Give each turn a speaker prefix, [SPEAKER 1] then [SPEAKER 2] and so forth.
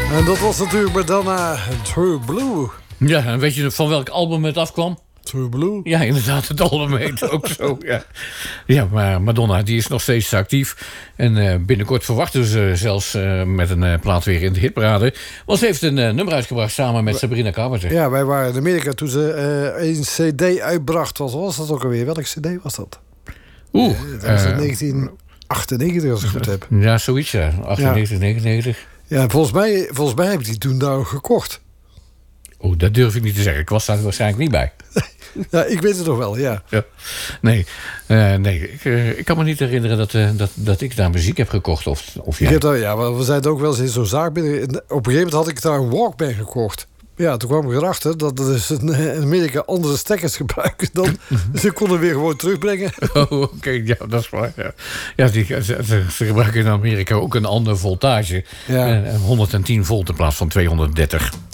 [SPEAKER 1] En dat was natuurlijk Madonna, True Blue.
[SPEAKER 2] Ja, en weet je van welk album het afkwam?
[SPEAKER 1] True Blue?
[SPEAKER 2] Ja, inderdaad, het album heet ook zo. Ja. Ja, maar Madonna die is nog steeds actief. En binnenkort verwachten ze zelfs met een plaat weer in de hitparade. Want ze heeft een nummer uitgebracht samen met Sabrina Carpenter.
[SPEAKER 1] Ja, wij waren in Amerika toen ze een cd uitbracht. Wat was dat ook alweer? Welke cd was dat? Dat was in 1998, als ik het goed heb.
[SPEAKER 2] Ja, zoiets, ja. 98, 99.
[SPEAKER 1] Ja, volgens mij heb ik die toen daar gekocht.
[SPEAKER 2] Oh, dat durf ik niet te zeggen. Ik was daar waarschijnlijk niet bij.
[SPEAKER 1] Ja, ik weet het nog wel, ja.
[SPEAKER 2] Ja. Nee, ik kan me niet herinneren dat ik daar muziek heb gekocht. Of
[SPEAKER 1] Ik heb daar, ja, maar we zijn ook wel eens in zo'n zaak binnen. Op een gegeven moment had ik daar een Walkman gekocht. Ja, toen kwam ik erachter dat dus in Amerika andere stekkers gebruiken dan. Ze konden weer gewoon terugbrengen.
[SPEAKER 2] Oh, oké, ja, dat is waar. Ja, ze gebruiken in Amerika ook een andere voltage.
[SPEAKER 1] Ja.
[SPEAKER 2] 110 volt in plaats van 230.